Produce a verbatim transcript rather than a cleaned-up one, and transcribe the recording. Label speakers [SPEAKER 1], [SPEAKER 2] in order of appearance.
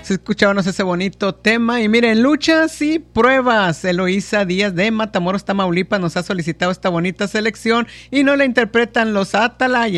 [SPEAKER 1] Se escuchábamos ese bonito tema. Y miren, luchas y pruebas. Eloísa Díaz de Matamoros, Tamaulipas, nos ha solicitado esta bonita selección y nos la interpretan los Atalaya.